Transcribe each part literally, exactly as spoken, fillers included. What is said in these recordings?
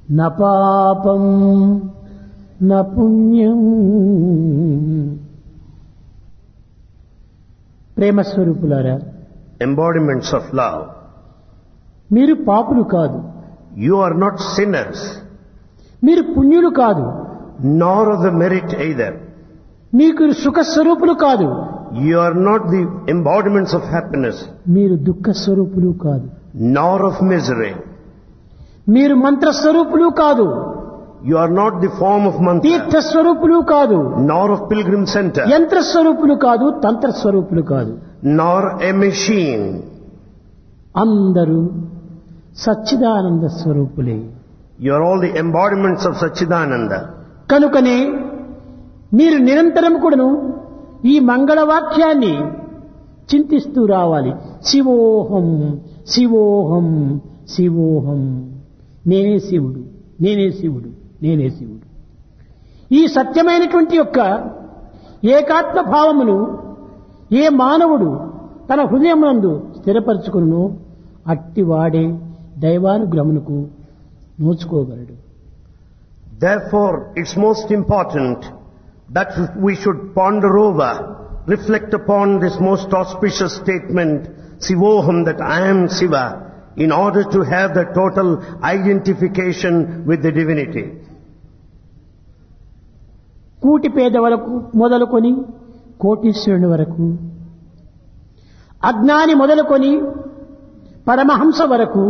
న పాపం న పుణ్యం. ప్రేమ స్వరూపులారా, embodiments of love, మీరు పాపులు కాదు, you are not sinners, మీరు పుణ్యులు కాదు, nor of the merit either. మీకు సుఖ స్వరూపులు కాదు, You are not the embodiments of happiness, మీరు దుఃఖ స్వరూపులు కాదు, nor of misery. మీరు మంత్ర స్వరూపులు కాదు, You are not the form of Tirtha mantra, స్వరూపులు కాదు, nor of pilgrim center, యంత్ర స్వరూపులు కాదు, తంత్ర స్వరూపులు కాదు. nor a machine. అందరూ Sachchidananda స్వరూపులే. You are all the embodiments of Satchidananda. కనుకనే మీరు నిరంతరం కూడాను ఈ మంగళవాక్యాన్ని చింతిస్తూ రావాలి. శివోహం శివోహం శివోహం, నేనే శివుడు, నేనే శివుడు, నేనే శివుడు. ఈ సత్యమైనటువంటి యొక్క ఏకాత్మ భావమును ఏ మానవుడు తన హృదయమునందు స్థిరపరచుకును అట్టివాడే దైవానుగ్రహమునకు నోచుకోగలడు. Therefore, it's most important that we should ponder over, reflect upon this most auspicious statement, Sivoham, that I am Siva, in order to have the total identification with the divinity. కూటి పేద వరకు మొదలుకొని కోటీశ్వరుని వరకు, అజ్ఞాని మొదలుకొని పరమహంస వరకు,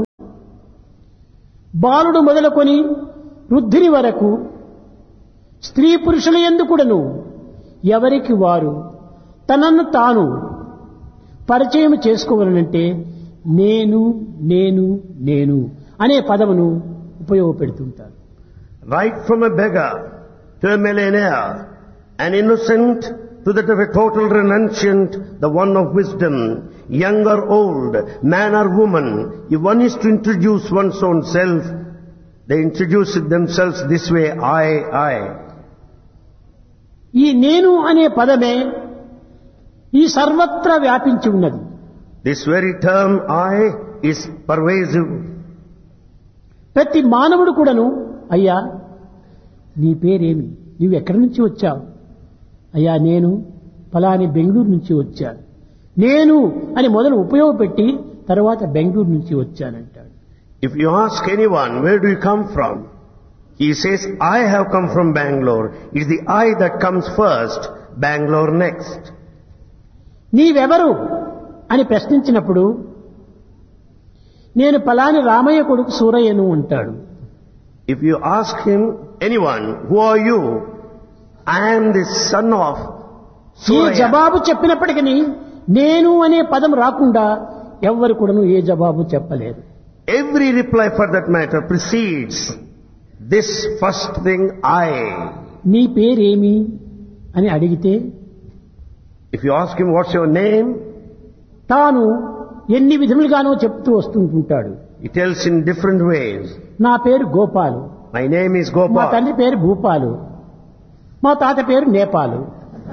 బాలుడు మొదలుకొని వృద్ధిని వరకు, స్త్రీ పురుషుల యందు కూడాను ఎవరికి వారు తనను తాను పరిచయం చేసుకోవాలనంటే నేను నేను నేను అనే పదమును ఉపయోగపెడుతుంటారు. Right from a beggar to a millionaire, an innocent to that of a total renunciant, the one of wisdom, young or old, man or woman, if one is to introduce one's own self, they introduce it themselves this way, I, I. ఈ నేను అనే పదమే ఈ సర్వత్రా వ్యాపించి ఉన్నది. This very term, I, is pervasive. ప్రతి మానవుడు కూడాను, అయ్యా నీ పేరేమి, నీవు ఎక్కడి నుంచి వచ్చావు? అయ్యా నేను ఫలాని బెంగళూరు నుంచి వచ్చాను, నేను అని మొదలు ఉపయోగపెట్టి తర్వాత బెంగళూరు నుంచి వచ్చానంటాడు. If you ask anyone, where do you come from? He says, I have come from Bangalore. It's the I that comes first, Bangalore next. నీవెవరు అని ప్రశ్నించినప్పుడు నేను ఫలాని రామయ్య కొడుకు సూరయ్యను అంటాడు. If you ask him, anyone, who are you? I am the son of ఈ Suraya. జవాబు చెప్పినప్పటికీ నేను అనే పదం రాకుండా ఎవ్వరు కూడాను ఏ జవాబు చెప్పలేరు. Every reply for that matter precedes this first thing, I. నీ పేరేమి అని అడిగితే If you ask him, what's your name? తాను ఎన్ని విధములుగానో చెప్తూ వస్తుంటుంటాడు. He tells in different ways. నా పేరు గోపాలు, My name is మా Gopal. తండ్రి పేరు భూపాలు, మా తాత పేరు Nepal.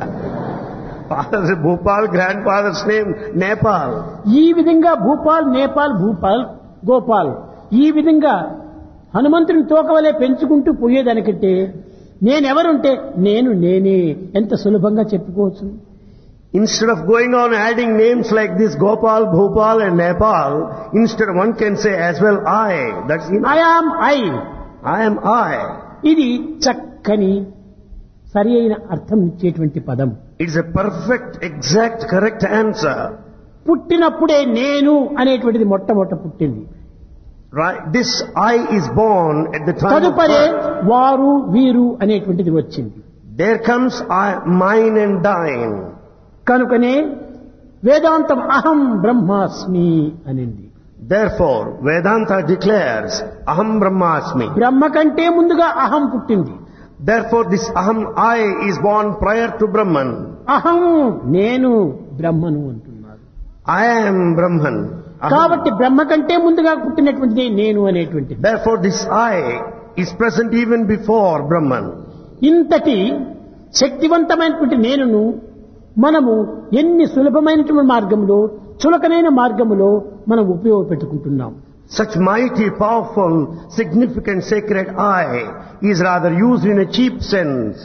Father's Bhopal, grandfather's name Nepal. ఈ విధంగా భూపాల్, నేపాల్, భూపాల్, గోపాల్, ఈ విధంగా హనుమంతుని తోకవలే పెంచుకుంటూ పోయేదానికంటే నేనెవరుంటే నేను నేనే ఎంత సులభంగా చెప్పుకోవచ్చు. Instead of going on adding names like this, Gopal, Bhopal and Nepal, instead one can say as well I. That's enough. I am I. I am I. ఇది చక్కని సరి అయిన అర్థం ఇచ్చేటువంటి పదం. It's a perfect, exact, correct answer. పుట్టినప్పుడే నేను అనేటువంటిది మొట్టమొదట పుట్టింది. Right? This I is born at the time of తదుపరే birth. వారు వీరు అనేటువంటిది వచ్చింది. There comes I, mine and thine. కనుకనే వేదాంతం అహం బ్రహ్మాస్మి అనింది. Therefore, Vedanta declares, Aham Brahmasmi. బ్రహ్మ కంటే ముందుగా అహం పుట్టింది. Therefore, this Aham I is born prior to Brahman. అహం నేను బ్రహ్మను అంటున్నారు. I am Brahman. Aham. కాబట్టి బ్రహ్మ కంటే ముందుగా పుట్టినటువంటిది నేను అనేటువంటిది. Therefore, this I is present even before Brahman. ఇంతటి శక్తివంతమైనటువంటి నేనును మనము ఎన్ని సులభమైనటువంటి మార్గంలో, చులకనైన మార్గంలో మనం ఉపయోగపెట్టుకుంటున్నాం. Such mighty, powerful, significant sacred I is rather used in a cheap sense.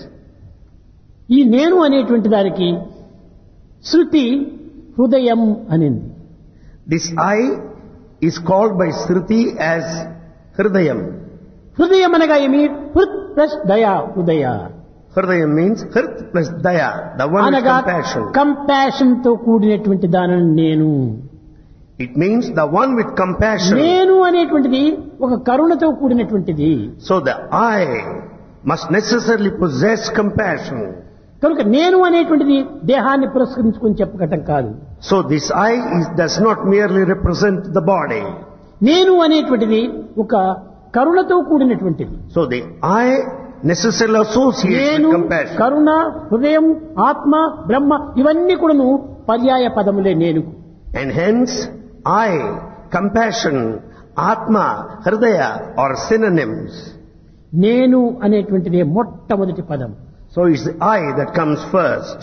ఈ నేను అనేటువంటి దానికి శృతి హృదయం అనింది. This I is called by Shruti as Hridayam. హృదయం అనగా ఏమి? హృత్ ప్లస్ దయా హృదయ. Hridayam means Hrit plus Daya, the one with అనగా compassion. కంపాషన్ తో కూడినటువంటి దానిని నేను. It means the one with compassion. నేను అనేటువంటిది ఒక కరుణతో కూడినటువంటిది. So the I must necessarily possess compassion. కనుక నేను అనేటువంటిది దేహాన్ని పురస్కరించుకొని చెప్పకటం కాదు. So this I is, does not merely represent the body. నేను అనేటువంటిది ఒక కరుణతో కూడినటువంటిది. So the I necessarily associates నేను, with compassion. కరుణ, హృదయం, ఆత్మ, బ్రహ్మ ఇవన్నీ కూడాను పర్యాయ పదములే నేను. And hence I, compassion, Atma, Hridaya are synonyms. నేను అనేటువంటిది మొట్టమొదటి పదం. So it's the I that comes first.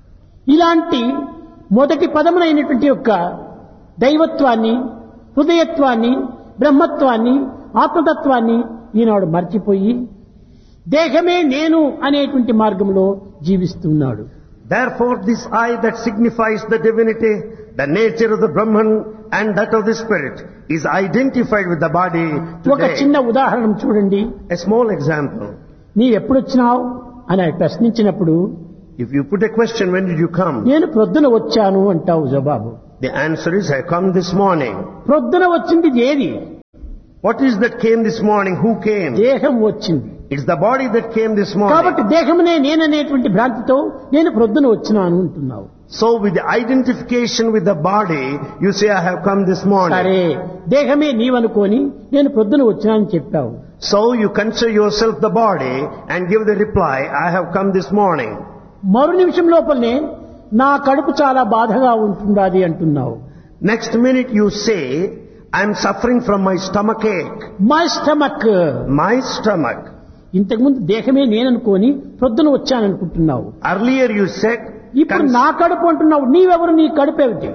ఇలాంటి మొదటి పదమునైనటువంటి యొక్క దైవత్వాన్ని, హృదయత్వాన్ని, బ్రహ్మత్వాన్ని, ఆత్మతత్వాన్ని ఈనాడు మర్చిపోయి దేహమే నేను అనేటువంటి మార్గంలో జీవిస్తున్నాడు. Therefore this I that signifies the divinity, the nature of the Brahman and that of the spirit is identified with the body ఒక today. చిన్న ఉదాహరణ చూడండి. A small example. నీ ఎప్పుడు వచ్చినావు అని ప్రశ్నించినప్పుడు If you put a question, when did you come? నేను ప్రొద్దున వచ్చాను అంటావు జవాబు. The answer is, I come this morning. ప్రొద్దున వచ్చింది ఏది? What is that came this morning? Who came? దేహం వచ్చింది. It's the body that came this కాబట్టి morning. దేహమునే నేననేటువంటి భ్రాంతితో నేను ప్రొద్దున వచ్చినాను అంటున్నావు. So with the identification with the body, you say, I have come this morning. సరే, దేహమే నీవనుకొని నేను ప్రొద్దున వచ్చినానని చెప్పావు. So you consider yourself the body and give the reply, I have come this morning. మరు నిమిషం లోపలనే నా కడుపు చాలా బాధగా ఉంటుండాది అంటున్నావు. Next minute you say, I am suffering from my stomach ache. My stomach. My stomach. ఇంతకుముందు దేహమే నేననుకొని ప్రొద్దున వచ్చాననుకుంటున్నావు. Earlier you said, ఇప్పుడు cons- నా కడుపు అంటున్నావు. నీవెవరు? నీ కడుపు ఏమిటి?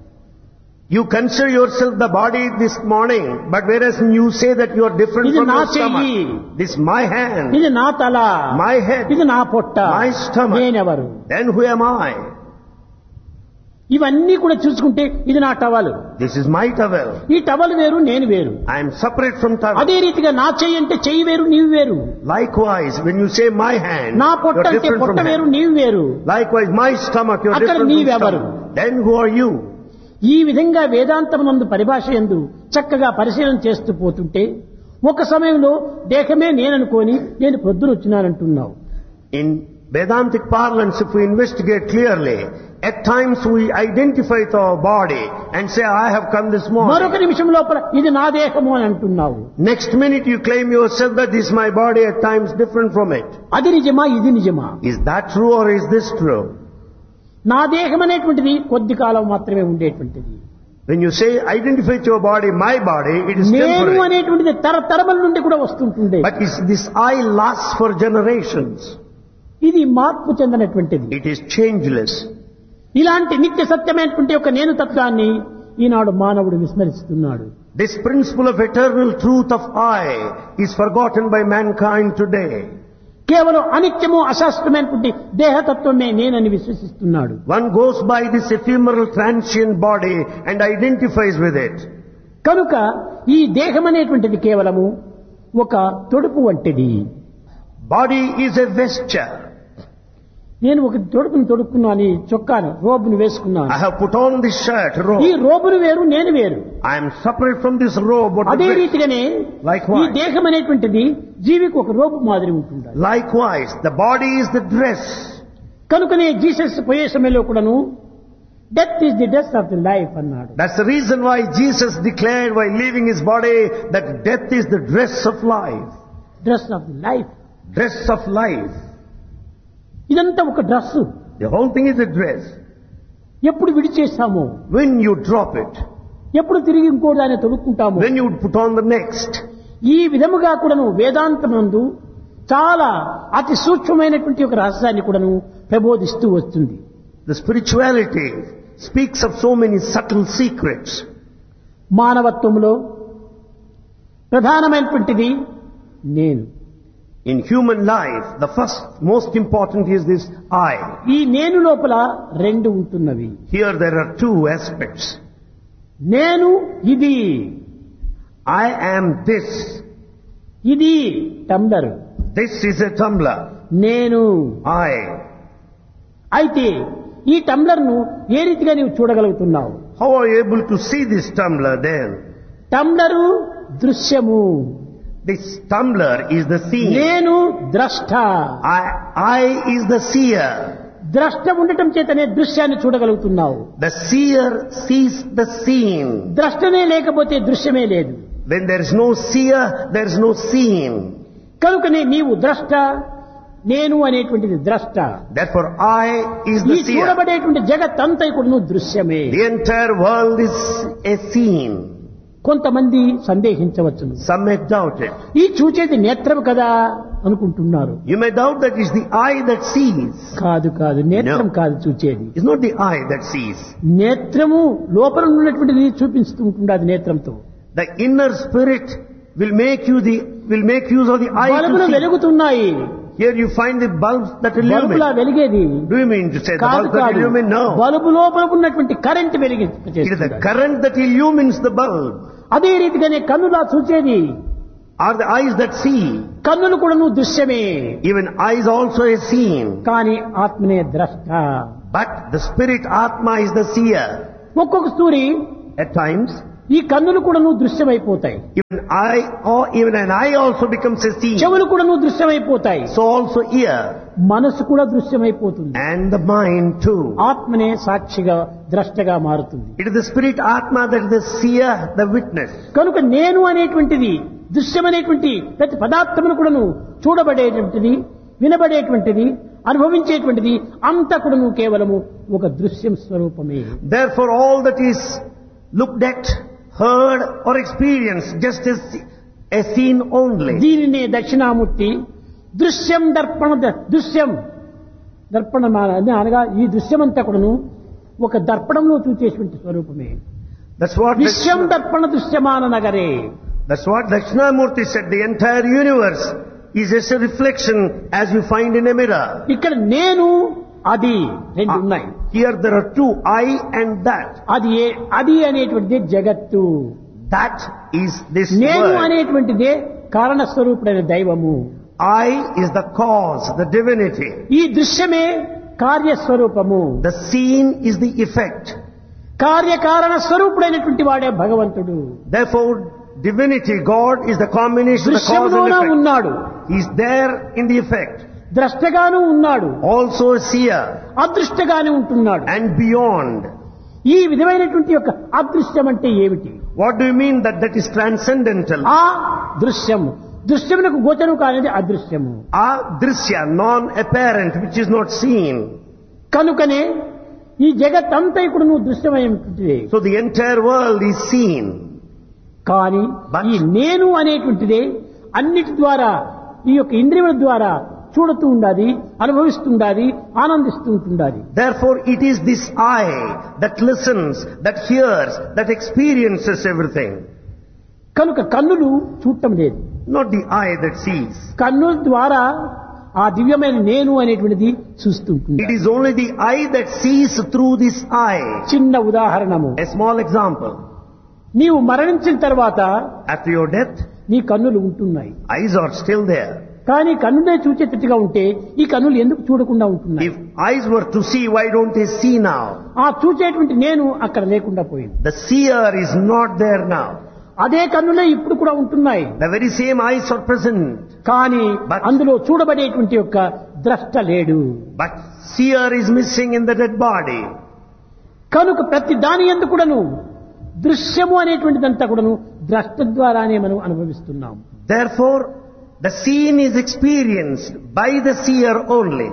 you consider yourself the body this morning, but whereas you say that you are different ఇది from నా your చెయ్యి, stomach. This is my hand, ఇది నా తల, my head, ఇది నా పొట్ట, my stomach. నేనెవరు? Then who am I? ఇవన్నీ కూడా చూసుకుంటే ఇది నా towel, This is my towel. ఈ టవల్ వేరు, నేను వేరు. I am separate from towel. అదే రీతిగా నా చెయ్యి అంటే చెయ్యి వేరు, నీవు వేరు. Likewise, when you say my hand, నా you పొట్ట are అంటే different పొట్ట from వేరు, hand. నీవు వేరు. Likewise, my stomach, you are అక్కడ different from నీవెవరు? stomach. Then who are you? ఈ విధంగా వేదాంతమునందు పరిభాష యందు చక్కగా పరిశీలన చేస్తూ పోతుంటే ఒక సమయంలో దేహమే నేననుకొని నేను ప్రొద్దున వచ్చినానంటున్నావు. In Vedantic parlance, if we investigate clearly, at times we identify with our body and say, I have come this మరొక morning. నిమిషం లోపల ఇది నా దేహము అని అంటున్నావు. Next minute you claim yourself that this is my body, at times different from it. అది నిజమా? ఇది నిజమా? Is that true or is this true? నా దేహం అనేటువంటిది కొద్ది కాలం మాత్రమే ఉండేటువంటిది. When you say identify with your body, my body, it is నేను temporary. అనేటువంటిది తరతరముల నుండి కూడా వస్తుంటుంది. But is this I lasts for generations. ఇది మార్పు చెందినటువంటిది. It is changeless. ఇలాంటి నిత్య సత్యమైనటువంటి ఒక నేను తత్వాన్ని ఈనాడు మానవుడు విస్మరిస్తున్నాడు. This principle of eternal truth of I is forgotten by mankind today. కేవలం అనిత్యము అశాస్త్రమైనటువంటి దేహతత్వమే నేనని విశ్వసిస్తున్నాడు. One goes by this ephemeral transient body and identifies with it. కనుక ఈ దేహం అనేటువంటిది కేవలము ఒక తొడుపు వంటిది. Body is a vesture. నేను ఒక తొడుపును తొడుక్కున్నాను, ఈ చొక్కాను, రోబును వేసుకున్నాను. I have put on this shirt, robe. ఈ రోబును వేరు, నేను వేరు. I am separate from this robe. What అదే the dress. రీతిగానే Likewise. ఈ దేహం అనేటువంటిది జీవికి ఒక రోబు మాదిరి ఉంటుంది. Likewise, the body is the dress. కనుకనే జీసస్ పోయే సమయంలో కూడాను death is the dress of the life అన్నాడు. That's the reason why Jesus declared while leaving his body that death is the dress of life. Dress of the life. Dress of life. ఇదంతా ఒక dress. The whole thing is a dress. ఎప్పుడు విడిచేస్తామో, When you drop it, ఎప్పుడు తిరిగి ఇంకో దాన్ని తొడుక్కుంటాము. when you put on the next. ఈ విధముగా కూడాను వేదాంతమందు చాలా అతి సూక్ష్మమైనటువంటి ఒక రహస్యాన్ని కూడాను ప్రబోధిస్తూ వస్తుంది. The spirituality speaks of so many subtle secrets. మానవత్వంలో ప్రధానమైనటువంటిది నేను. In human life, the first most important is this I. ఈ నేను లోపల రెండు ఉంటున్నవి. Here there are two aspects. నేను ఇది, I am this. ఇది tumbler. This is a tumbler. నేను. I. అయితే ఈ టంబ్లర్ ను ఏ రీతిగా నీవు చూడగలుగుతున్నావు? How are you able to see this tumbler then? టంబ్లరు దృశ్యము. This tumbler is the scene. నేను ద్రష్ట. I, I is the seer. ద్రష్ట ఉండటం చేతనే దృశ్యాన్ని చూడగలుగుతున్నావు. The seer sees the scene. ద్రష్టనే లేకపోతే దృశ్యమే లేదు. When there is no seer, there is no scene. కనుకనే నీవు ద్రష్ట, నేను అనేటువంటిది ద్రష్ట. Therefore I is ఈ the seer. చూడబడేటువంటి జగత్ అంతా కూడా దృశ్యమే. The entire world is a scene. కొంతమంది సందేహించవచ్చును. Some may doubt it. ఈ చూచేది నేత్రం కదా అనుకుంటున్నారు. You may doubt that it's the eye that sees. కాదు కాదు, నేత్రం No. కాదు చూచేది. It's not the eye that sees. నేత్రము లోపల ఉన్నటువంటిది చూపిస్తూ ఉంటుంది నేత్రంతో. The inner spirit will make you the will make use of the eye బల్బులు to see. వెలుగుతున్నాయి. Here you find the bulbs that బల్బులా illumine. వెలిగేది Do you mean to say the కాదు bulbs that కాదు. illumine? No. Bulb లోపల ఉన్నటువంటి current It is the వెలిగించేస్తుంది. current that illumines the bulb. అదే రీతిగానే కన్నులా చూచేది. Are the eyes that see. కన్నులు కూడా నువ్వు దృశ్యమే. Even eyes also a scene. కానీ ఆత్మనే ద్రష్ట. But the spirit Atma is the seer. ఒక్కొక్క స్టోరీ At times, ఈ కన్నులు కూడా నువ్వు దృశ్యమైపోతాయి. even eye or even an eye also becomes a scene. చెవులు కూడా నువ్వు దృశ్యమైపోతాయి. So also ear మనసు కూడా దృశ్యమైపోతుంది. and the mind too. ఆత్మనే సాక్షిగా ద్రష్టగా మారుతుంది. It is the spirit Atma that is the seer, the witness. కనుక నేను అనేటువంటిది దృశ్యమనేటువంటి ప్రతి పదార్థమును కూడాను చూడబడేటువంటిది, వినబడేటువంటిది, అనుభవించేటువంటిది అంతా కూడాను కేవలము ఒక దృశ్యం స్వరూపమే. Therefore all that is looked at, heard or experienced just as a scene only. దీనినే దక్షిణామూర్తి దృశ్యం దర్పణ దృశ్యం దర్పణం అనగా ఈ దృశ్యమంతా కూడాను ఒక దర్పణంలో చూచేటువంటి స్వరూపమే. That's what Vishwam Dakshina, Darpana దృశ్యమాన నగరే. that's what Dakshinamurti said. The entire universe is just a reflection as you find in a mirror. ఇక్కడ నేను అది రెండు ఉన్నాయి. Ah, here there are two, I and that. అది ఏ- అది అనేటువంటిది జగత్తు. That is this నేను world. అనేటువంటిదే కారణస్వరూపుడైన దైవము. I is the cause, the divinity. ఈ దృశ్యమే కార్యస్వరూపము. The scene is the effect. కార్యకారణ స్వరూపుడైనటువంటి వాడే భగవంతుడు. Therefore, divinity, God is the combination of the cause and దృశ్యములోన effect. ఉన్నాడు, He is there in the effect. ద్రష్టగాను ఉన్నాడు, Also a seer అదృష్టగాను ఉంటున్నాడు. and beyond. ఈ విధమైనటువంటి యొక్క అదృశ్యం అంటే ఏమిటి? What do you mean that that is transcendental? ఆ దృశ్యము దృశ్యమునకు గోచరం కానిది అదృశ్యము. Adrishya, non-apparent, which is not seen. కనుకనే ఈ జగత్ అంతా ఇప్పుడు నువ్వు దృశ్యమైనటువంటిది. So the entire world is seen. కానీ But- ఈ నేను అనేటువంటిదే అన్నిటి ద్వారా ఈ యొక్క ఇంద్రియముల ద్వారా చూడుతూ ఉండాలి, అనుభవిస్తుండాలి, ఆనందిస్తూ ఉంటుండాలి. Therefore, it is this I that listens, that hears, that experiences everything. కనుక కన్నులు చూడటం లేదు. Not the eye that sees. కన్నుల ద్వారా ఆ దివ్యమైన నేను అనేటువంటిది చూస్తూ ఉంటుంది. It is only the eye that sees through this eye. చిన్న ఉదాహరణము, A small example. నీవు మరణించిన తర్వాత After your death, నీ కన్నులు ఉంటున్నాయి. eyes are still there. కానీ కన్నులే చూచేటట్టుగా ఉంటే ఈ కన్నులు ఎందుకు చూడకుండా ఉంటున్నాయి? If eyes were to see, why don't they see now? ఆ చూచేటువంటి నేను అక్కడ లేకుండా పోయింది. The seer is not there now. అదే కన్నులే ఇప్పుడు కూడా ఉంటున్నాయి. The very same eyes are present. కానీ But- అందులో చూడబడేటువంటి యొక్క ద్రష్ట లేడు. But seer is missing in the dead body. కనుక ప్రతి దాని యందు కూడాను దృశ్యము అనేటువంటిదంతా కూడాను ద్రష్ట ద్వారానే మనం అనుభవిస్తున్నాం. Therefore, the scene is experienced by the seer only.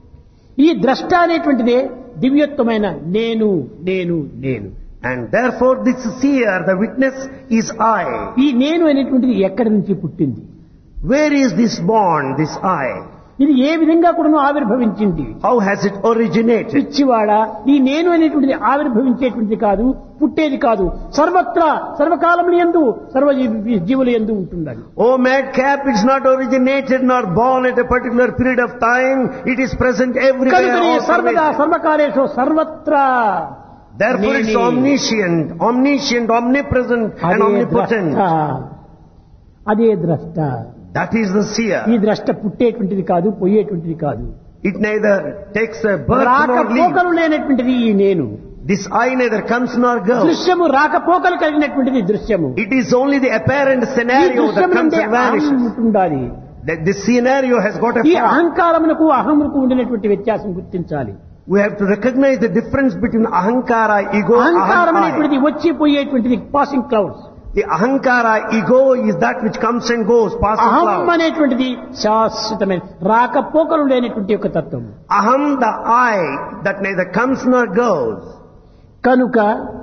ఈ ద్రష్ట అనేటువంటిదే దివ్యత్వమైన నేను నేను నేను. And therefore, this seer, the witness, is I. ఈ నేను అనేటువంటిది ఎక్కడి నుంచి పుట్టింది? Where is this born, this I? ఇది ఏ విధంగా కూడా ఆవిర్భవించింది? How has it originated? పిచ్చివాడా, ఈ నేను అనేటువంటిది ఆవిర్భవించేటువంటిది కాదు, పుట్టేది కాదు. సర్వత్రా సర్వకాలములు యందు సర్వ జీవుల యందు ఉంటుందని. Oh madcap, it's not originated nor born at a particular period of time. It is present everywhere. కనుకనే all సర్వదా pervasive. సర్వకాలేషు సర్వత్రా. Therefore it's నేనే. omniscient, omniscient, omnipresent and అదే omnipotent. ద్రష్ట. అదే ద్రష్ట. That is the seer. ఈ ద్రష్ట పుట్టేటువంటిది కాదు, పోయేటువంటిది కాదు. It neither takes a birth nor leave. రాకపోకలు లేనటువంటిది ఈ నేను. This eye neither comes nor goes. దృశ్యము రాకపోకలు కలిగినటువంటిది దృశ్యము. It is only the apparent ఈ scenario that దృశ్యం comes నుండి and అహం vanishes. ఉంటుండాలి. That this scenario has got a ఈ form. అహంకారమునకు అహమునకు ఉండినటువంటి వ్యత్యాసం గుర్తించాలి. We have to recognize the difference between ahankara, ego, అహంకారం aham, I. అనేటువంటిది వచ్చిపోయేటువంటిది passing clouds. The ahankara, ego is that which comes and goes, passing అహం cloud. అనేటువంటిది శాశ్వతమైన రాకపోకలు లేనటువంటి యొక్క తత్వం. Aham, the I, that neither comes nor goes. కనుక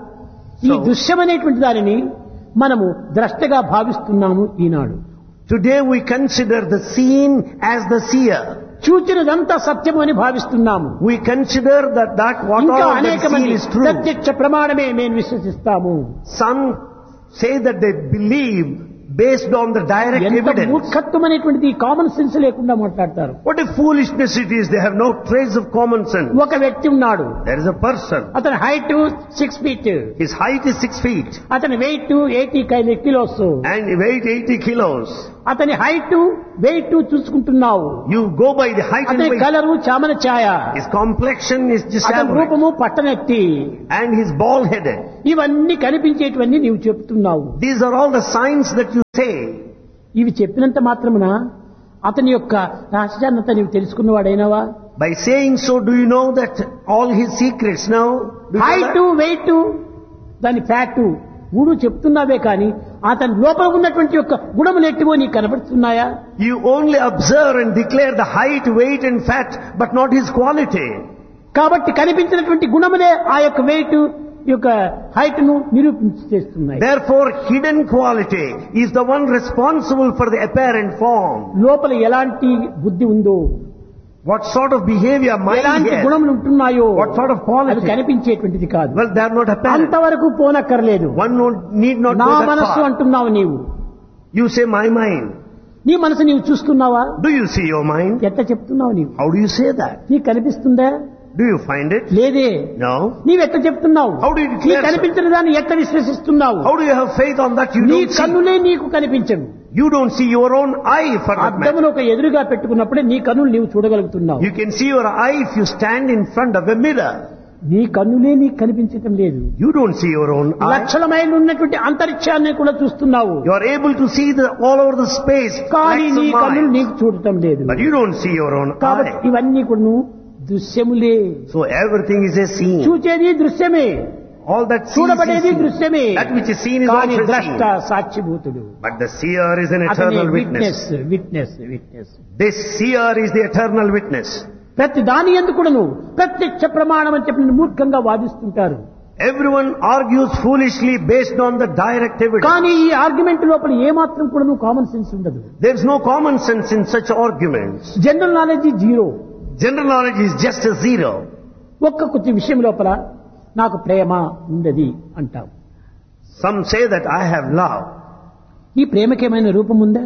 ఈ So- దృశ్యం అనేటువంటి దానిని మనము ద్రష్టగా భావిస్తున్నాము ఈనాడు. Today we consider the seen as the seer. చూచినదంతా సత్యము అని భావిస్తున్నాము. We consider that that what ఇంకా all that అనేక seen మంది is true. ప్రత్యక్ష ప్రమాణమే మేము విశ్వసిస్తాము. Some say that they believe based on the direct ఎంత evidence. మూర్ఖత్వం అనేటువంటిది కామన్ సెన్స్ లేకుండా మాట్లాడతారు. What a foolishness it is. They have no trace of common sense. ఒక వ్యక్తి ఉన్నాడు, There is a person. అతని height six feet, His height is six feet అతని wait eighty kilos. and he weighs eighty kilos. అతని height weight చూసుకుంటున్నావు, You go by the height and అతని weight. Colour చామన Chaya, His complexion is just అతని average. రూపము పట్టనెత్తి, And he's bald headed. ఇవన్నీ కనిపించేటివన్నీ నీవు చెప్తున్నావు. These are all the signs that you say. ఇవి చెప్పినంత మాత్రమున అతని యొక్క రహస్యాన్నంతా నీవు తెలుసుకున్నవాడైనావా? By saying so, do you know that all his secrets now? Do you know height that? Wait దాని ఫ్యాట్ మూడు చెప్తున్నావే కానీ అతని లోపల ఉన్నటువంటి యొక్క గుణములు ఎట్టివో నీకు కనబడుతున్నాయా? You only observe and declare the height, weight and fat, but not his quality. కాబట్టి కనిపించినటువంటి గుణములే ఆ యొక్క వెయిట్ యొక్క హైట్ ను నిరూపించి చేస్తున్నాయి. Therefore, hidden quality is the one responsible for the apparent form. లోపల ఎలాంటి బుద్ధి ఉందో, What sort of behavior mind ఎలాంటి he has. గుణములు ఉంటున్నాయో What sort of అది quality. కనిపించేటువంటిది కాదు. Well, they are not apparent. అంతవరకు పోనక్కర్లేదు. One no- need not నా go that మనస్సు far. అంటున్నావు నీవు. You say my mind. నీ మనసు నీవు చూస్తున్నావా? Do you see your mind? ఎట్లా చెప్తున్నావు నీవు? How do you say that? నీకు కనిపిస్తుందా? Do you find it? లేదే. No. నీవెట్ట చెప్తున్నావు? How do you declare నీకు కనిపించిన దాన్ని ఎట్లా విశ్వసిస్తున్నావు? How do you have faith on that you నీ don't see? కన్నులే నీకు కనిపించవు. You don't see your own eye for that matter. అద్దమును ఒక ఎదురుగా పెట్టుకున్నప్పుడే నీ కన్నులు నీవు చూడగలుగుతున్నావు. You can see your eye if you stand in front of a mirror. నీ కన్నులే నీకు కనిపించటం లేదు. You don't see your own eye. లక్షల మైళ్ళు ఉన్నటువంటి అంతరిక్షాన్ని కూడా చూస్తున్నావు, You are able to see the all over the space. కానీ lakhs నీ of కన్నులు miles. నీకు చూడటం లేదు. But you don't see your own కాబట్టి eye. ఇవన్నీ కూడా దృశ్యములే. So everything is a scene. చూచేది దృశ్యమే, All that sees is చూడబడేది seen. దృశ్యమే. That which is seen is కానీ also ద్రష్ట seen. సాక్షిభూతుడు. But the seer is an అతని eternal witness witness. Witness witness This seer is the eternal witness. ప్రతి దాని ఎందుకును ప్రత్యక్ష ప్రమాణం అని చెప్పి మూర్ఖంగా వాదిస్తుంటారు. Everyone argues foolishly based on the direct evidence. కానీ ఈ ఆర్గ్యుమెంట్ లోపల ఏమాత్రం కూడా కామన్ సెన్స్ ఉండదు. There is no common sense in such arguments. General knowledge zero. General knowledge is just a zero. ఒక్క కొద్ది విషయం లోపల నాకు ప్రేమ ఉండది అంటాం. Some say that I have love. ఈ ప్రేమకేమైనా రూపం ఉందా?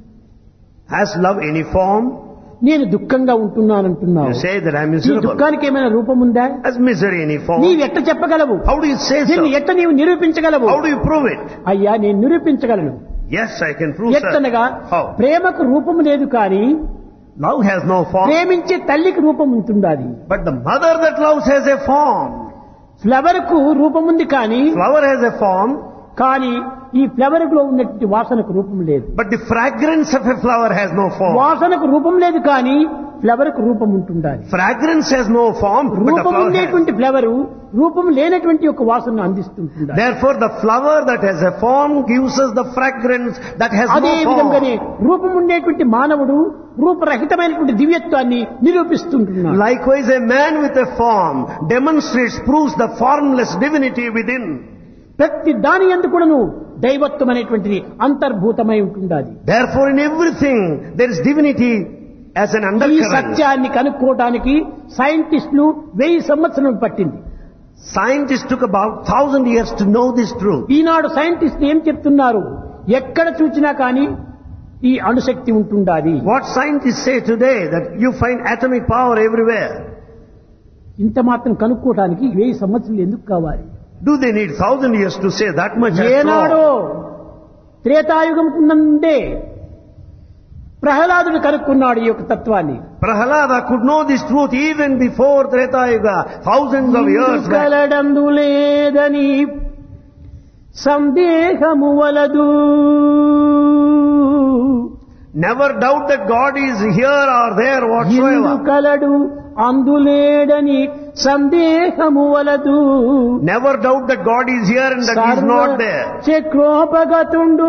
Has love any form? నేను దుఃఖంగా ఉంటున్నానంటున్నావు. You say that I am ఈ miserable. దుఃఖానికి ఏమైనా రూపం ఉందా? Has misery any form? నీవు ఎట్ట చెప్పగలవు? How do you say so? దీన్ని ఎట్ట నీవు నిరూపించగలవు? How do you prove it? అయ్యా నేను నిరూపించగలను. Yes, I can prove, sir. ఎట్టనగా How? ప్రేమకు రూపం లేదు కానీ Love has no form. ప్రేమించే తల్లికి రూపం ఉంటుండాలి. But the mother that loves has a form. Flower కు రూపం ఉంది కానీ Flower has a form, కానీ ఈ ఫ్లవర్ లో ఉన్నటువంటి వాసనకు రూపం లేదు. but the fragrance of a flower has no form. వాసనకు రూపం లేదు కానీ ఫ్లవర్ కు రూపం ఉంటుండాలి. Fragrance has no form, but the రూపం flower has. ఉండేటువంటి ఫ్లవర్ రూపం లేనటువంటి ఒక వాసనను అందిస్తుంటుంది. Therefore, the flower that has a form gives us the fragrance that has అదే no విధంగానే form. రూపం ఉండేటువంటి మానవుడు రూపరహితమైనటువంటి దివ్యత్వాన్ని నిరూపిస్తుంటున్నాడు. Likewise, a man with a form demonstrates, proves the formless divinity within. ప్రతి దాని యందు కూడాను దైవత్వం అనేటువంటిది అంతర్భూతమై ఉంటుండాలి. Therefore, in everything there is divinity as an ఈ undercurrent. సత్యాన్ని కనుక్కోవడానికి సైంటిస్టులు వెయ్యి సంవత్సరం పట్టింది. Scientists took about thousand years to know this truth. ఈనాడు సైంటిస్టులు ఏం చెప్తున్నారు? ఎక్కడ చూసినా కానీ ఈ అణుశక్తి ఉంటుండాలి. What scientists say today, that you find atomic power everywhere. ఇంత మాత్రం కనుక్కోవడానికి వెయ్యి సంవత్సరాలు ఎందుకు కావాలి? Do they need thousand years to say that much? ఏనాడో త్రేతాయుగం నుండే ప్రహ్లాదుడు కనుక్కున్నాడు ఈ యొక్క తత్వాన్ని. Prahalada could know this truth even before Treta Yuga, thousands of years back. కలడందు లేదని సందేహము వలదు. Never doubt that God is here or there whatsoever. ఇందు కలడు అందులేడని సందేహము వలదు. Never doubt that God is here and that He is not there. చక్రోపగతుండు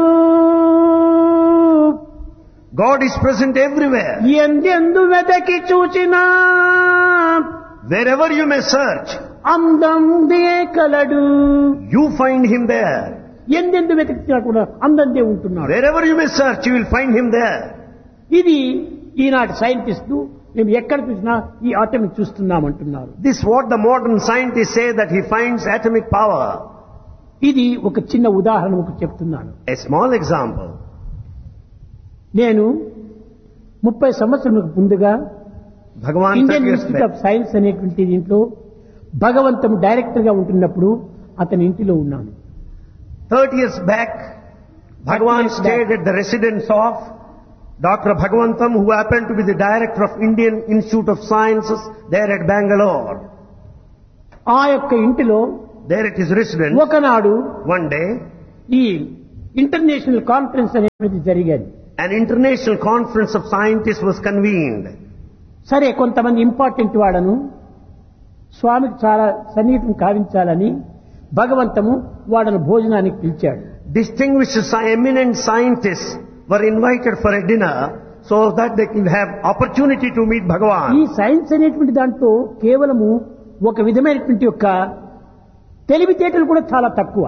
God is present everywhere. ఎందెందు వెతకి చూచినా Wherever you may search, అందందే కలడు. you find Him there. ఎందెందు వెతికినా కూడా అందందే ఉంటున్నాడు. Wherever you may search, you will find Him there. ఇది ఈనాటి సైంటిస్టులు మేము ఎక్కడ చూసినా ఈ atomic చూస్తున్నామంటున్నారు. This is what the modern scientists say, that he finds atomic power. ఇది ఒక చిన్న ఉదాహరణ ఒక చెప్తున్నాను. A small example. నేను ముప్పై సంవత్సరాలకు ముందుగా Bhagavan Indian thirty years institute of back, science అనేటువంటి దీంట్లో భగవంతం డైరెక్టర్ గా ఉంటున్నప్పుడు అతని ఇంటిలో ఉన్నాను. thirty years back, Bhagavan years stayed back. at the residence of Doctor Bhagavantam, who happened to be the director of Indian Institute of Sciences there at Bangalore. ఆ యొక్క ఇంటిలో There at his residence, ఒకనాడు one day, ఈ international conference అనేది జరిగేది. an international conference of scientists was convened. సరే, కొంతమంది important వాడను స్వామికి చాలా సన్నిహితం కావించాలని భగవంతము వాడను భోజనానికి పిలిచాడు. Distinguished sci- eminent scientists were invited for a dinner so that they could have opportunity to meet ఈ Bhagavan. సైన్స్ అనేటువంటి దాంట్లో కేవలము ఒక విధమైనటువంటి యొక్క తెలివితేటలు కూడా చాలా తక్కువ.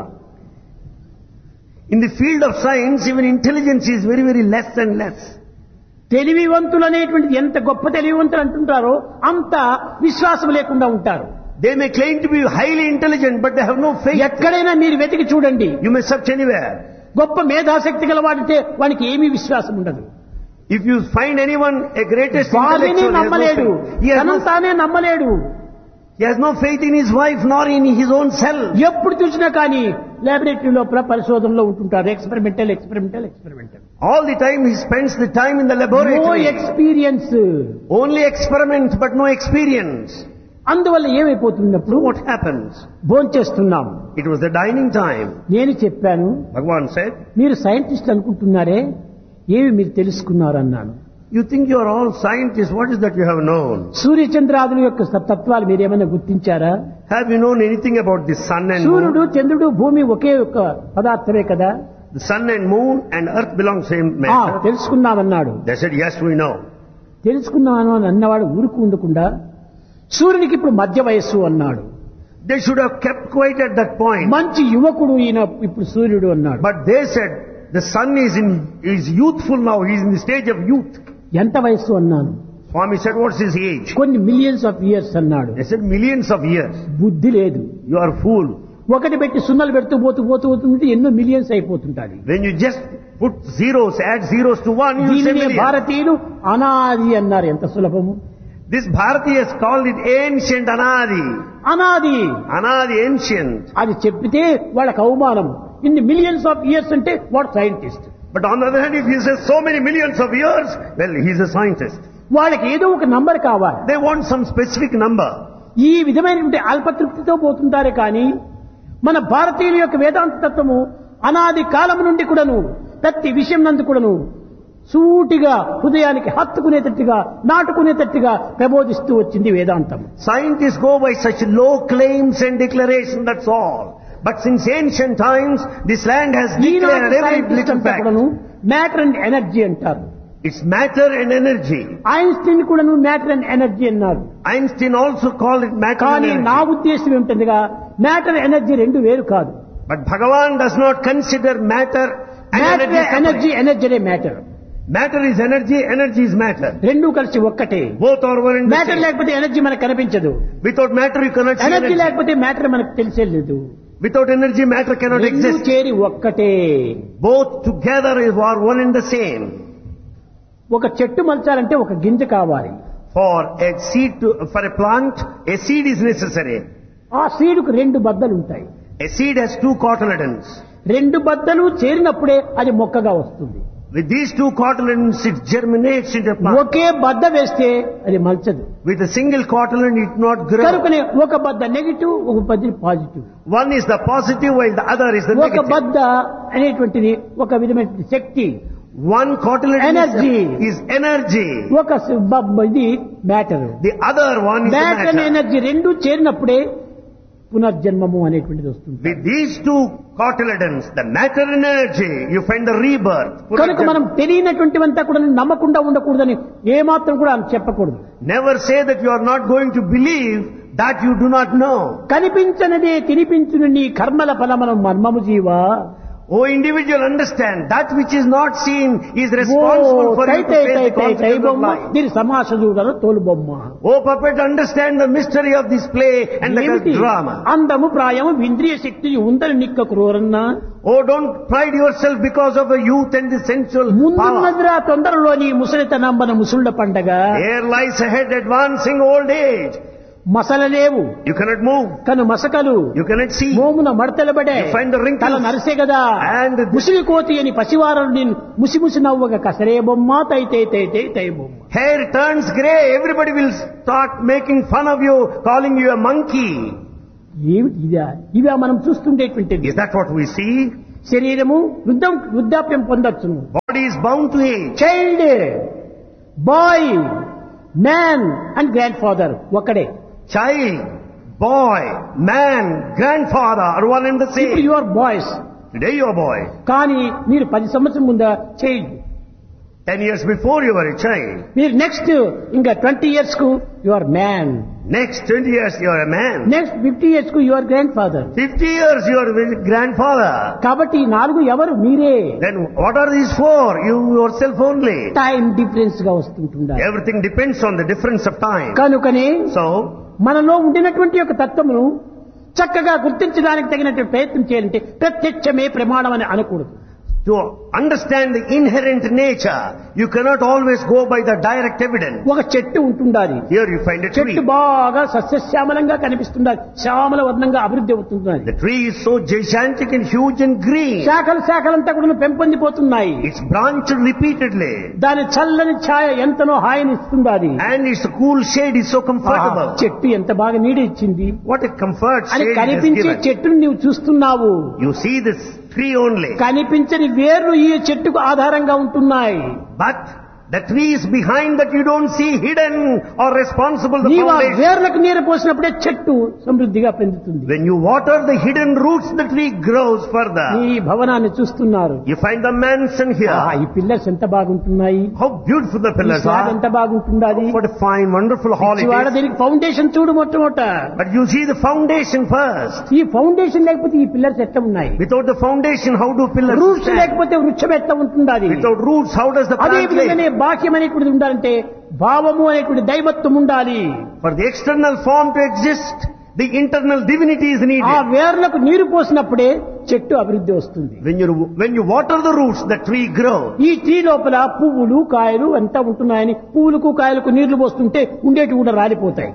In the field of science, even intelligence is very, very less and less. తెలివివంతులు అనేటువంటిది ఎంత గొప్ప తెలివివంతులు అంటుంటారో అంత విశ్వాసం లేకుండా ఉంటారు. They may claim to be highly intelligent, but they have no faith. ఎక్కడైనా మీరు వెతికి చూడండి, You may search anywhere. గొప్ప మేధాశక్తి గల వాడితే వానికి ఏమీ విశ్వాసం ఉండదు. If you find anyone a greatest భార్యని intellectual, he has no నమ్మలేడు, faith. He has తనను no, తానే నమ్మలేడు. he has no faith in his wife nor in his own self. ఎప్పుడు చూసినా కానీ లాబొరేటరీ లోపల పరిశోధనలో ఉంటుంటారు. Experimental experimental experimental All the time he spends the time in the no laboratory. Experience. Only experiment but no experience. అందువల్ల ఏమైపోతున్నప్పుడు What happens? భోంచేస్తున్నాం. It was the dining time. నేను చెప్పాను, Bhagavan said, మీరు సైంటిస్ట్ అనుకుంటున్నారే, ఏమి మీరు తెలుసుకున్నారు అన్నాను. you think you are all scientists, what is that you have known? సూర్యచంద్రాదుల యొక్క తత్వాలు మీరేమైనా గుర్తించారా? Have you known anything about the sun and సూర్యుడు moon? చంద్రుడు భూమి ఒకే ఒక పదార్థమే కదా. The sun and moon and earth belong same ఆ, matter. తెలుసుకున్నామన్నాడు. They said, yes, we know. తెలుసుకున్నాను అని అన్నవాడు ఊరుకు ఉండకుండా సూర్యునికి ఇప్పుడు మధ్య వయస్సు అన్నాడు. They should have kept quiet at that point. మంచి యువకుడు ఈయన ఇప్పుడు సూర్యుడు అన్నాడు. But they said, the sun is in is youthful now, he is in the stage of youth. ఎంత వయస్సు అన్నాను. Swami said, what's his age? కొన్ని మిలియన్స్ ఆఫ్ ఇయర్స్ అన్నాడు. They said, millions of years. బుద్ధి లేదు. You are fool. ఒకటి పెట్టి సున్నలు పెడుతూ పోతూ పోతూ పోతుంటే ఎన్నో millions అయిపోతుంటాయి. When you just put zeros, add zeros to one, you say దీనినే millions. భారతీయులు అనాది అన్నారు. ఎంత సులభము. This Bharati has called it ancient Anadi. అనాది Anadi, ancient. అది చెప్పితే వాళ్ళకి అవమానం. ఇన్ని మిలియన్స్ ఆఫ్ ఇయర్స్ అంటే వాడు scientist. But on the other hand, if he says so many millions of years, well, he's a scientist. వాళ్ళకి ఏదో ఒక నంబర్ కావాలి. They want some specific number. ఈ విధమైనటువంటి అల్పతృప్తితో పోతుంటారే కానీ మన భారతీయుల యొక్క వేదాంత తత్వము అనాది కాలం నుండి కూడాను ప్రతి విషయం నందు కూడాను సూటిగా హృదయానికి హత్తుకునేటట్టుగా నాటుకునేటట్టుగా ప్రబోధిస్తూ వచ్చింది వేదాంతం. Scientists go by such low claims and declaration, that's all. But since ancient times, this land has declared every little fact. Matter and energy అంటారు. It's matter and energy. Einstein కూడాను మ్యాటర్ అండ్ ఎనర్జీ అన్నారు. Einstein also called it matter and కానీ నా energy. ఉద్దేశం ఏమిటందిగా matter energy రెండు వేరు కాదు. But Bhagavan does not consider matter and matter energy energy separate. Energy matter. Matter is energy, energy is matter. రెండు కలిసి ఒక్కటే. Both are one and the matter same. లేకపోతే ఎనర్జీ మనకు కనిపించదు. Without matter you cannot see energy energy. లేకపోతే matter మనకు తెలిసేలేదు. Without energy matter cannot రెండు exist. చేరి ఒక్కటే. Both together are one and the same. ఒక చెట్టు మలచాలంటే ఒక గింజ కావాలి. For a seed to, for a plant, a seed is necessary. ఆ సీడుకు రెండు బద్దలు ఉంటాయి. A seed has two cotyledons. రెండు బద్దలు చేరినప్పుడే అది మొక్కగా వస్తుంది. With these two cotyledons it germinates into a plant. ఒకే బద్ద వేస్తే అది మలచదు. With a single cotyledon it not grow. కనుకనే ఒక బద్ద నెగిటివ్, ఒక బద్ద positive. One is the positive while the other is the ఒక negative. బద్ద అనేటువంటిది ఒక విధమైన శక్తి. One cotyledon Energy. is, is energy. ఒక స- బ- ఇది matter. The other one is the matter and matter. Energy రెండు చేరినప్పుడే పునర్జన్మము అనేటువంటిది వస్తుంది. With these two cotyledons, the matter and energy, you find the rebirth. కనుక మనం తెలియనటువంటివంతా కూడా నమ్మకుండా ఉండకూడదని ఏమాత్రం కూడా చెప్పకూడదు. Never say that you are not going to believe that you do not know. కనిపించనిదే తినిపించును నీ కర్మల ఫలమును మర్మము జీవా. O individual, understand that which is not seen is responsible for you to face the consequences of life. దీని సమాస చూడను తోలు బొమ్మ. O puppet, understand the mystery of this play and the ఏమిటి? drama. అందము ప్రాయము ఇంద్రియ శక్తి ఉందని నిక్క క్రూరన్నా. Oh, don't pride yourself because of the youth and the sensual power. ముందున్నదిరా తొందరలోని ముసలితనంబన ముసుళ్ళ పండగ. Here lies ahead advancing old age. మసలలేవు You cannot move. కను మసకలు You cannot see. మోమున మడతలబడే You find the wrinkles. తల నరిసే కదా. And the- ముసిలి కోతి అని పసివారలు నేను ముసి ముసి నవ్వగా కసరే బొమ్మ తై తై తై తై తై బొమ్మ. Hair turns grey. Everybody will start making fun of you, calling you a monkey. ఏమిటి ఇదా ఇదా మనం చూస్తుండేటువంటిది. Is that what we see? శరీరము వృద్ధం వృద్ధాప్యం పొందొచ్చును. Body is bound to age. Child, bye, man and grand father ఒకడే. Child, boy, man, grandfather are one and the ఇప్పుడు same. You are boys. Today you are a boy. కానీ మీరు పది సంవత్సరం ముందా child. Ten years before you were a child. మీరు next ఇంకా twenty years కు you are man. Next twenty years you are a man. Next fifty years కు you are grand father. Fifty years you are a grandfather. కాబట్టి ఈ నాలుగు ఎవరు? మీరే. Then what are these for? You yourself only. Time difference గా వస్తుంటుండాలి. Everything depends on the difference of time. కనుకనే So, మనలో ఉండినటువంటి యొక్క తత్వమును చక్కగా గుర్తించడానికి తగినటువంటి ప్రయత్నం చేయాలంటే ప్రత్యక్షమే ప్రమాణం అని అనకూడదు. to understand the inherent nature, you cannot always go by the direct evidence. ఒక చెట్టు ఉంటుండాలి. Here you find a tree. చెట్టు బాగా సస్యశ్యామలంగా కనిపిస్తుండాలి. శ్యామల వర్ణంగా అభివృద్ధి అవుతుండాలి. The tree is so gigantic and huge and green. శాఖలు శాఖలంతా కూడా పెంపొందిపోతున్నాయి. It's branched repeatedly. దాని చల్లని ఛాయ ఎంతనో హాయిని ఇస్తుండాలి. And its cool shade is so comfortable. చెట్టు ఎంత బాగా నీడ ఇచ్చింది What a comfort అని shade it has కనిపించే given. చెట్టును నీవు చూస్తున్నావు. You see this tree only. కనిపించని వేర్లు ఈ చెట్టుకు ఆధారంగా ఉంటున్నాయి. But the trees behind that you don't see, hidden or responsible the నీవు ఆ foundation. వేర్లకు నీరు పోసినప్పుడే చెట్టు సమృద్ధిగా పెంచుతుంది. When you water the hidden roots, the tree grows further. ఈ భవనాన్ని చూస్తున్నారు. You find the mansion here. ఆ, ఈ పిల్లర్స్ ఎంత బాగుంటున్నాయి. How beautiful the ఈ pillars స్లాబ్ are. ఎంత బాగుంటుండాలి. What a fine, wonderful hall it వాడ is. దీనికి ఫౌండేషన్ చూడు మొట్టమొదట. But you see the foundation first. ఈ ఫౌండేషన్ లేకపోతే ఈ పిల్లర్స్ ఎట్లా ఉన్నాయి. Without the foundation, how do pillars roots stand? లేకపోతే వృక్షం ఎట్లా ఉంటుండాలి. Without roots, how does the అదే plant విధంగానే live? బాహ్యం అనేటువంటిది ఉండాలంటే భావము అనేటువంటి దైవత్వం ఉండాలి. For the external form to exist, the internal divinity is ఆ needed. వేర్లకు నీరు పోసినప్పుడే చెట్టు అభివృద్ధి వస్తుంది. When you when you water the roots, the tree grows. ఈ ట్రీ లోపల పువ్వులు కాయలు అంతా ఉంటున్నాయని పువ్వులకు కాయలకు నీళ్లు పోస్తుంటే ఉండేటి కూడా రాలిపోతాయి.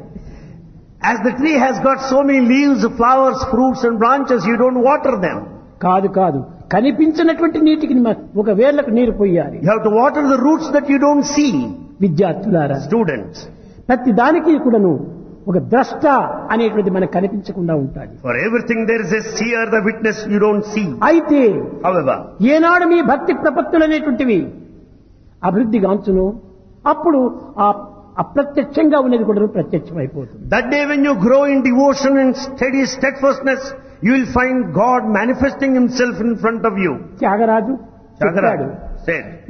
As the tree has got so many leaves, flowers, fruits and branches, you don't water them. కాదు కాదు కనిపించినటువంటి నీటికి మ- ఒక వేర్లకు నీరు పోయాలి. You have to water the roots that you don't see. విద్యార్థులారా, Students, ప్రతి దానికి కూడాను ఒక ద్రష్ట అనేటువంటి మనకు కనిపించకుండా ఉంటాడు. for everything there is a seer, the witness you don't see. అయితే However, ఏనాడు మీ భక్తి ప్రపత్తులు అనేటువంటివి అభివృద్ధి గాంచును అప్పుడు ఆ అప్రత్యక్షంగా ఉన్నది కూడా ప్రత్యక్షమైపోతుంది. that day when you grow in devotion and steady steadfastness, you will find God manifesting himself in front of you. Tyagaraju చెప్పాడు, Tyagaraja said,